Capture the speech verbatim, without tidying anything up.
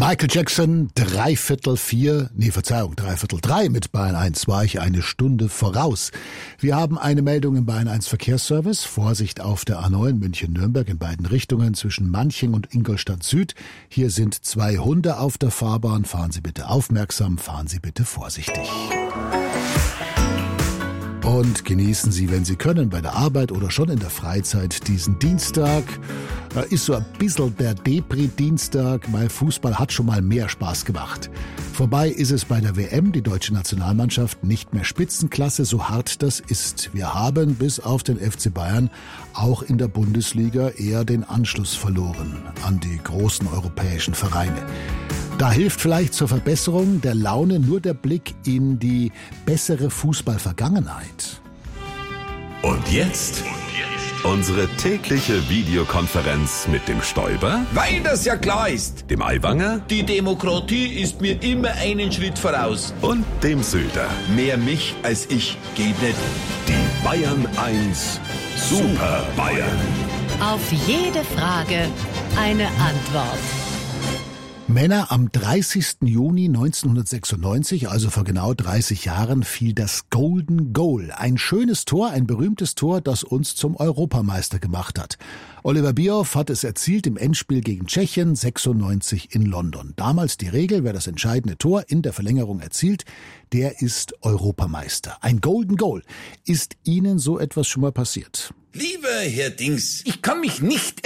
Michael Jackson, dreiviertel vier, nee, Verzeihung, dreiviertel drei mit Bayern eins war ich eine Stunde voraus. Wir haben eine Meldung im Bayern eins Verkehrsservice. Vorsicht auf der A neun München-Nürnberg in beiden Richtungen zwischen Manching und Ingolstadt Süd. Hier sind zwei Hunde auf der Fahrbahn. Fahren Sie bitte aufmerksam, fahren Sie bitte vorsichtig. Und genießen Sie, wenn Sie können, bei der Arbeit oder schon in der Freizeit diesen Dienstag. Da ist so ein bisschen der Depri-Dienstag, weil Fußball hat schon mal mehr Spaß gemacht. Vorbei ist es bei der W M, die deutsche Nationalmannschaft nicht mehr Spitzenklasse, so hart das ist. Wir haben bis auf den F C Bayern auch in der Bundesliga eher den Anschluss verloren an die großen europäischen Vereine. Da hilft vielleicht zur Verbesserung der Laune nur der Blick in die bessere Fußballvergangenheit. Und jetzt unsere tägliche Videokonferenz mit dem Stoiber, weil das ja klar ist. dem Aiwanger Die Demokratie ist mir immer einen Schritt voraus. und dem Söder. Mehr mich als ich geht nicht. Die Bayern eins Super Bayern. Auf jede Frage eine Antwort. Männer, am dreißigsten Juni neunzehnhundertsechsundneunzig, also vor genau dreißig Jahren, fiel das Golden Goal. Ein schönes Tor, ein berühmtes Tor, das uns zum Europameister gemacht hat. Oliver Bierhoff hat es erzielt im Endspiel gegen Tschechien, sechsundneunzig in London. Damals die Regel, wer das entscheidende Tor in der Verlängerung erzielt, der ist Europameister. Ein Golden Goal. Ist Ihnen so etwas schon mal passiert? Lieber Herr Dings, ich kann mich nicht